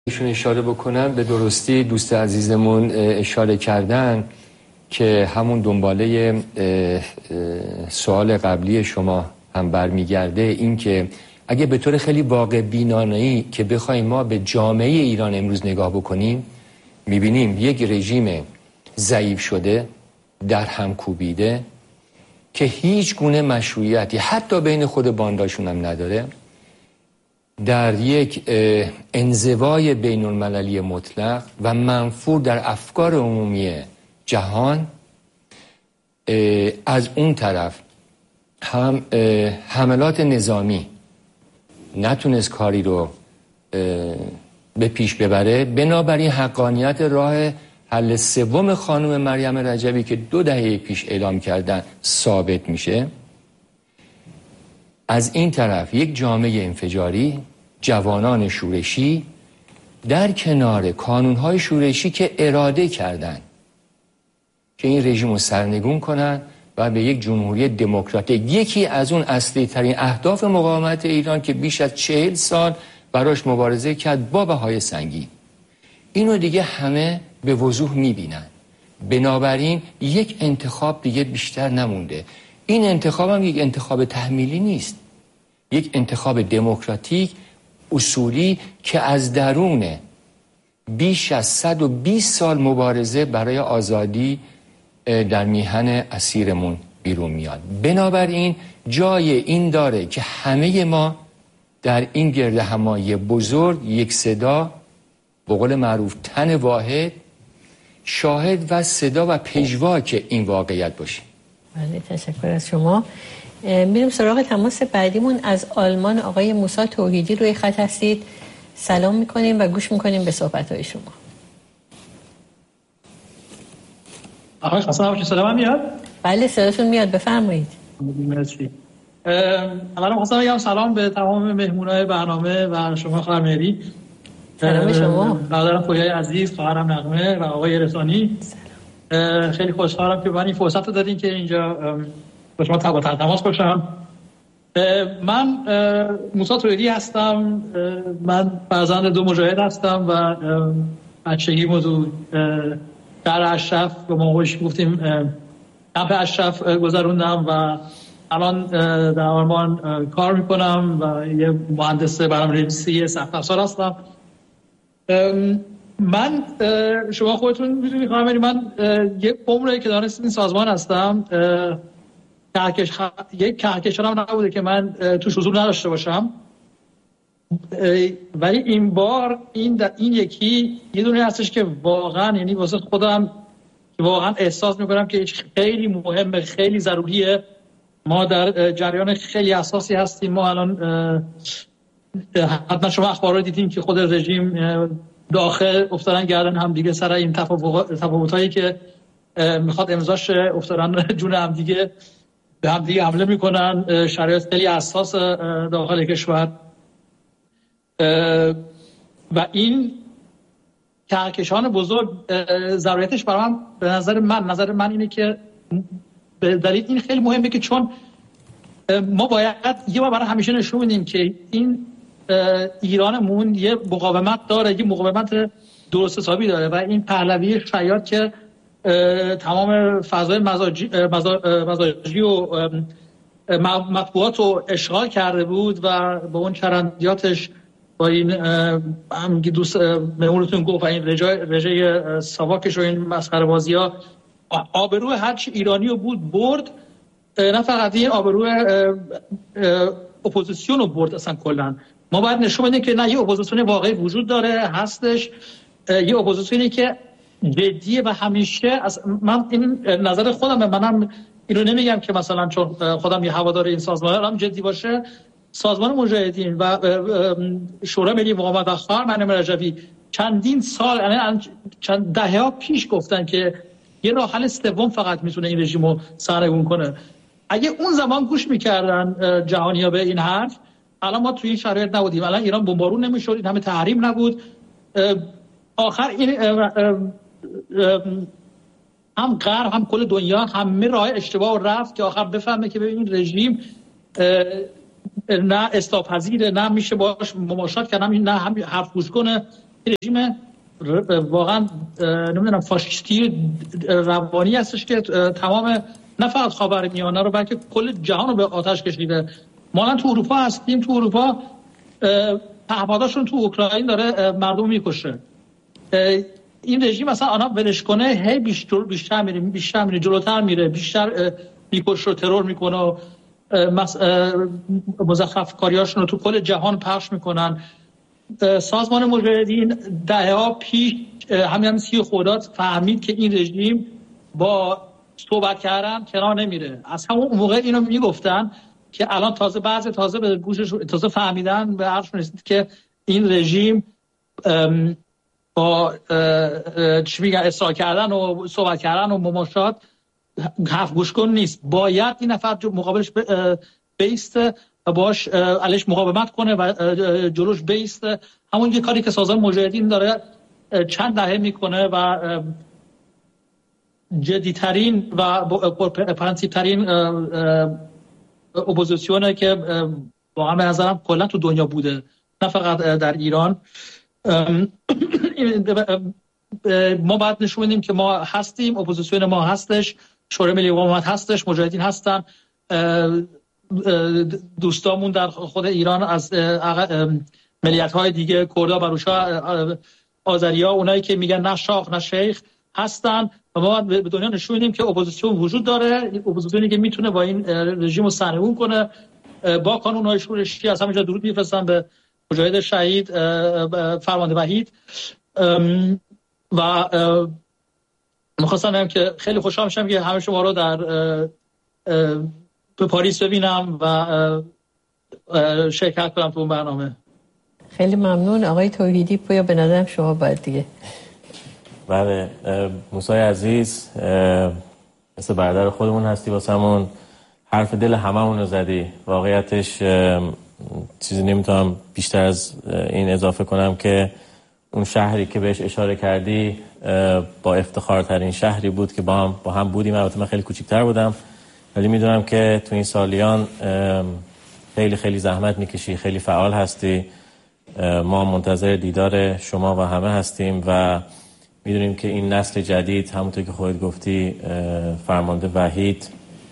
ایشون اشاره بکنم، به درستی دوست عزیزمون اشاره کردن که همون دنباله سوال قبلی شما هم برمیگرده، این که اگه به طور خیلی واقع بینانه‌ای که بخوایم ما به جامعه ایران امروز نگاه بکنیم، میبینیم یک رژیم ضعیف شده، در هم کوبیده، که هیچ گونه مشروعیتی حتی بین خود بانداشون هم نداره، در یک انزوای بین المللی مطلق و منفور در افکار عمومی جهان. از اون طرف هم حملات نظامی نتونست کاری رو به پیش ببره، بنابراین حقانیت راه حل سوم خانم مریم رجبی که 2 دهه پیش اعلام کردن ثابت میشه. از این طرف یک جامعه انفجاری، جوانان شورشی در کنار کانونهای شورشی که اراده کردن که این رژیم رو سرنگون کنن و به یک جمهوری دموکراتیک، یکی از اون اصلی ترین اهداف مقاومت ایران که بیش از 40 سال براش مبارزه کرد با بهای سنگین، اینو دیگه همه به وضوح میبینن. بنابراین یک انتخاب دیگه بیشتر نمونده. این انتخاب هم یک انتخاب تحمیلی نیست، یک انتخاب دموکراتیک اصولی که از درون بیش از 120 سال مبارزه برای آزادی در میهن اسیرمون بیرون میاد. بنابراین جای این داره که همه ما در این گرد همایی بزرگ یک صدا، به قول معروف تن واحد، شاهد و صدا و پژواک این واقعیت باشیم. بله، تشکر از شما. میریم سراغ تماس بعدیمون. از آلمان آقای موسی توحیدی روی خط هستید. سلام میکنیم و گوش میکنیم به صحبت‌های شما. آقای خسته سلام میاد؟ بله صداتون میاد، بفرمایید. مرسی. اولا خواستم بگم سلام به تمام مهمونای برنامه و شما خانم مهری. سلام شما. برادرم پویای عزیز، خواهرم نغمه و آقای رسانی. خیلی خوشحالم که من این فرصت رو دادین که اینجا با شما تماس باشم. من موسی توحیدی هستم. من فرزند 2 مجاهد هستم و بچگیمو تو در اشرف به ما گفتیم کمپ اشرف گذروندم و الان در آلمان کار میکنم و یه مهندس برنامه‌نویسی سخت افزار هستم. من شما خودتون میدونید خانم، من یک عمره که دانست این سازمان هستم. یک کهکشانم نبوده که من توش حضور نداشته باشم، ولی این بار این یکی یه دونه هستش که واقعا، یعنی واسه خودم واقعا احساس میکنم که خیلی مهمه، خیلی ضروریه. ما در جریان خیلی اساسی هستیم. ما الان حتما شما اخبار رو دیدین که خود رژیم داخل افتادن گردن هم دیگه سر این تفاوتایی که میخواد امضاش افتادن جون هم دیگه، به هم دیگه حمله میکنن. شرایط خیلی حساس داخل کشور و این کهکشان بزرگ ضرورتش برای من، به نظر من اینه که به دلیل این خیلی مهمه که چون ما باید یه بار برای همیشه نشون بدیم که این ایرانمون یه مقاومت داره، یه مقاومت درست حسابی داره و این پهلوی شیاد که تمام فضای مزاجی و مطبوعات رو اشغال کرده بود و با اون چرندیاتش، با این هم دوست مهمونتون گفت این رژه ساواکش و این مسخره بازی ها، آبروی هر چی ایرانی رو بود برد. نه فقط این آبروی اپوزیسیون رو برد، اصلا کلا ما باید نشون بدیم که نه، یه اپوزیسیون واقعی وجود داره، هستش، یه اپوزیسیونی که جدیه و همیشه من این نظر خودمه، منم اینو نمیگم که مثلا چون خودم یه هوادار این سازمانم جدی باشه. سازمان مجاهدین و شورای ملی مقاومت و خواهر مریم رجبی چندین سال، یعنی چند دهه پیش گفتن که یه راه حل سوم فقط میتونه این رژیم رو سرنگون کنه. اگه اون زمان گوش میکردن جهانی‌ها به این حرف، الان ما توی این شرایط نبودیم. الان ایران بمبارون نمیشد، این همه تحریم نبود. آخر این هم غرب هم کل دنیا همه راه اشتباه رفت که آخر بفهمه که ببین رژیم نه اصلاح‌پذیره، نه میشه باش مماشات کرد، نه هم حرف گوش کنه. رژیم واقعا نمیدونم فاشیستی روانی هستش که تمام نه فقط خاورمیانه رو بلکه کل جهان رو به آتش کشیده. ما تو اروپا هستیم، تو اروپا پهپاداشون تو اوکراین داره مردم میکشه. این رژیم مثلا آنها ولش کنه هی بیشتر میره جلوتر میره، بیشتر میکشه و ترور میکنه و مزخرف کاریاشون رو تو کل جهان پخش میکنن. سازمان مجاهدین دهه‌ها پیش همین 30 خرداد فهمید که این رژیم با صحبت کردن کنار نمیره. از همون موقع اینو میگفتن که الان تازه به گوشش تازه فهمیدن، به عقلشون رسید که این رژیم با چی میگن اصرار کردن و صحبت کردن و مماشات حرف گوش کن نیست. باید این نفر مقابلش بیسته و باش علیش مقاومت کنه و جلوش بیسته. همون یه کاری که سازمان مجاهدین داره چند دهه میکنه و جدیترین و پرنسیبترین اپوزیسیونه که واقعا به نظرم کلا تو دنیا بوده، نه فقط در ایران. ما باید نشون بدیم که ما هستیم، اپوزیسیون ما هستش، شورای ملی مقاومت هستش، مجاهدین هستن، دوستامون در خود ایران از ملیت‌های دیگه، کردها، بلوچ‌ها، آذری‌ها، اونایی که میگن نه شاه نه شیخ هستن و ما به دنیا نشون میدیم که اپوزیسیون وجود داره، اپوزیسیونی که میتونه با این رژیم رو سرنگون کنه با قانون‌های شورشی. از همینجا درود میفرستم به مجاهد شهید فرمانده وحید و می‌خواستم بگم که خیلی خوشحال میشم که همه شما رو به پاریس ببینم و شرکت کنم تو اون برنامه. خیلی ممنون آقای توحیدی. پویا به نظرم شما باید دیگه. بله موسی عزیز، مثل برادر خودمون هستی، واسمون حرف دل هممون رو زدی. واقعیتش چیزی نمیتونم بیشتر از این اضافه کنم که اون شهری که بهش اشاره کردی با افتخارترین شهری بود که با هم بودیم. البته من خیلی کوچیک‌تر بودم ولی میدونم که تو این سالیان خیلی خیلی زحمت میکشی، خیلی فعال هستی. ما منتظر دیدار شما و همه هستیم و میدونیم که این نسل جدید، همونطور که خودت گفتی، فرمانده وحید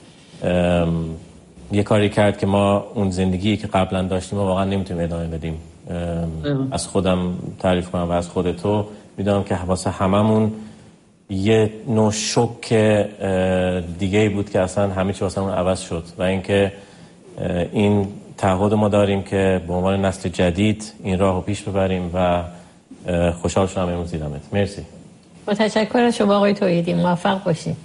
یه کاری کرد که ما اون زندگی که قبلا داشتیم واقعا نمیتونیم ادامه بدیم. از خودم تعریف کنم و از خود تو میدونم که واسه هممون یه نوع شوک دیگه بود که اصلا همه چی واسه همون عوض شد و اینکه این تعهد ما داریم که به عنوان نسل جدید این راهو پیش ببریم و خوشحال شدم امروز دیدمت. مرسی. با تشکر از شما آقای توحیدی، موفق باشین.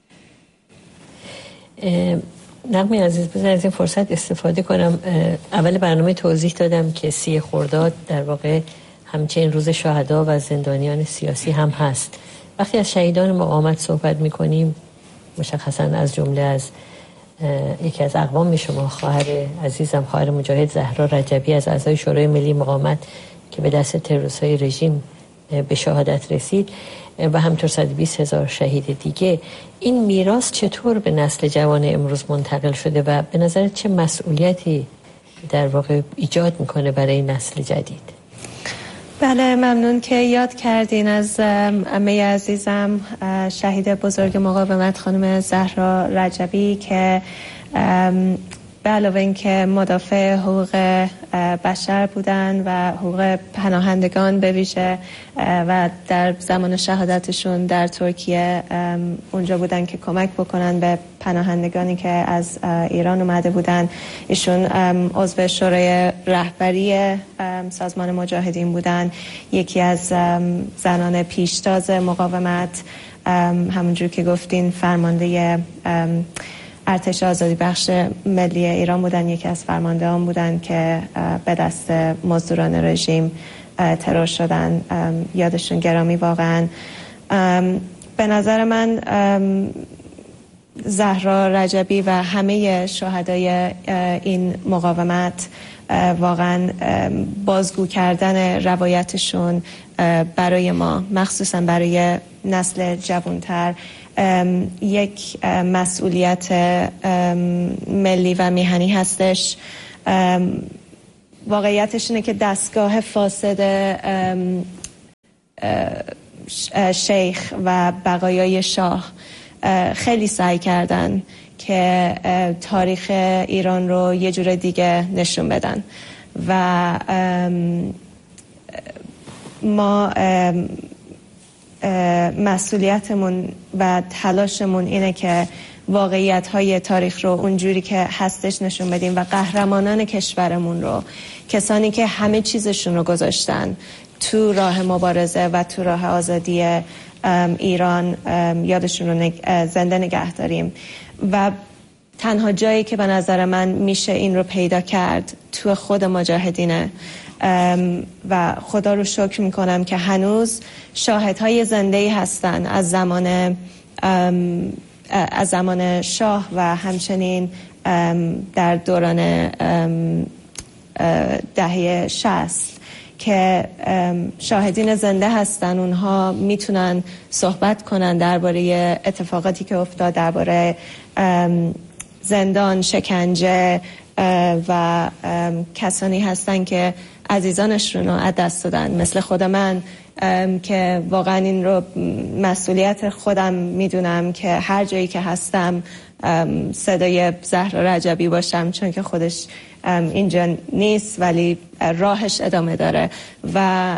نغمه عزیز، بذار از این فرصت استفاده کنم. اول برنامه توضیح دادم که 30 خرداد در واقع همچنین روز شهدا و زندانیان سیاسی هم هست. وقتی از شهیدان مقاومت صحبت می‌کنیم، مشخصاً از جمله از یکی از اقوام شما، خواهر عزیزم، خواهر مجاهد زهرا رجبی، از اعضای شورای ملی مقاومت که به دست تروریست‌های رژیم به شهادت رسید و همطور 120,000 شهید دیگه، این میراث چطور به نسل جوان امروز منتقل شده و به نظر چه مسئولیتی در واقع ایجاد میکنه برای نسل جدید؟ بله، ممنون که یاد کردین از عمه عزیزم شهید بزرگ مقاومت خانم زهرا رجبی که به علاوه این که مدافع حقوق بشر بودن و حقوق پناهندگان به ویژه و در زمان شهادتشون در ترکیه اونجا بودن که کمک بکنن به پناهندگانی که از ایران اومده بودن. ایشون عضو شورای رهبری سازمان مجاهدین بودن، یکی از زنان پیشتاز مقاومت، همونجور که گفتین فرمانده ارتش آزادی بخش ملی ایران بودن، یکی از فرماندهان بودن که به دست مزدوران رژیم ترور شدن. یادشون گرامی واقعا. به نظر من زهرا رجبی و همه شهدای این مقاومت واقعا بازگو کردن روایتشون برای ما، مخصوصا برای نسل جوانتر، یک مسئولیت ملی و میهنی هستش. واقعیتش اینه که دستگاه فاسد شیخ و بقایای شاه خیلی سعی کردن که تاریخ ایران رو یه جور دیگه نشون بدن و ما مسئولیتمون و تلاشمون اینه که واقعیت‌های تاریخ رو اونجوری که هستش نشون بدیم و قهرمانان کشورمون رو، کسانی که همه چیزشون رو گذاشتن تو راه مبارزه و تو راه آزادی ایران، یادشون رو زنده نگه داریم. و تنها جایی که به نظر من میشه این رو پیدا کرد تو خود مجاهدینه و خدا رو شکر میکنم که هنوز شاهدهای زنده‌ای هستن از زمان شاه و همچنین در دوران دهه 60 که شاهدین زنده هستن. اونها میتونن صحبت کنن درباره اتفاقاتی که افتاد، درباره زندان، شکنجه و کسانی هستن که عزیزانشون رو از دست دادن، مثل خود من که واقعا این رو مسئولیت خودم میدونم که هر جایی که هستم صدای زهرا رجبی باشم، چون که خودش اینجا نیست ولی راهش ادامه داره. و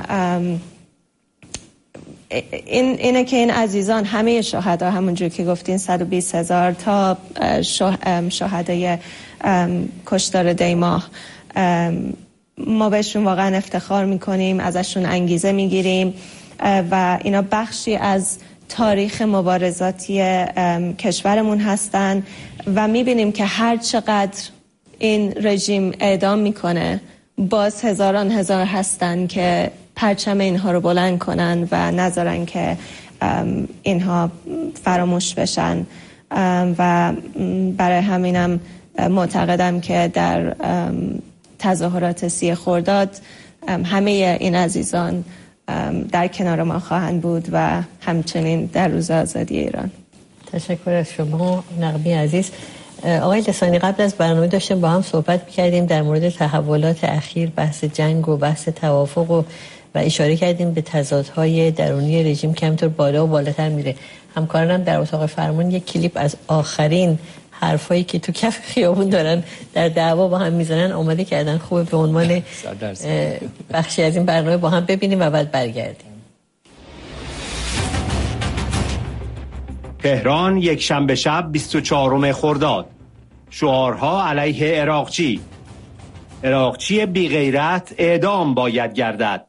اینه که این عزیزان، همه شهدا، همونجور که گفتین 120,000 تا شهدای کشتار دیماه، ما بهشون واقعا افتخار میکنیم، ازشون انگیزه میگیریم و اینا بخشی از تاریخ مبارزاتی کشورمون هستن و میبینیم که هر چقدر این رژیم اعدام میکنه، باز هزاران هزار هستن که پرچم اینها رو بلند کنن و نذارن که اینها فراموش بشن. و برای همینم معتقدم که در تظاهرات 30 خرداد همه این عزیزان در کنار ما خواهند بود و همچنین در روز آزادی ایران. تشکر از شما نقبی عزیز. آقای لسانی، قبل از برنامه داشتیم با هم صحبت می‌کردیم در مورد تحولات اخیر، بحث جنگ و بحث توافق و اشاره کردیم به تضادهای درونی رژیم که همینطور بالا و بالاتر میره. همکارانم در اتاق فرمان یک کلیپ از آخرین حرفایی که تو کف خیابون دارن در دعوا با هم میزنن آماده کردن، خوبه به عنوان بخشی از این برنامه با هم ببینیم و بعد برگردیم. تهران یک شنبه شب 24 خرداد. شعارها علیه عراقچی. عراقچی بی غیرت اعدام باید گردد.